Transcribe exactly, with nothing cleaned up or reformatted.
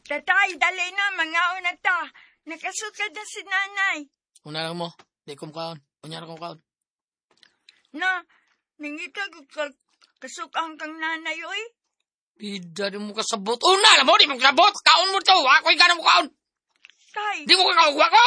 Tatay, dali na, mga na ta. Nakasukad na si nanay. Una lang mo, di ko mukhaon. Unya na ko mukhaon. Na, nangita ka kasukang kang nanay, oy. Bida di mo kasabot. Una lang mo, di mo kasabot. Kaon mo to. Ako'y ganang mukhaon. Tay. Di mo kakawag ko.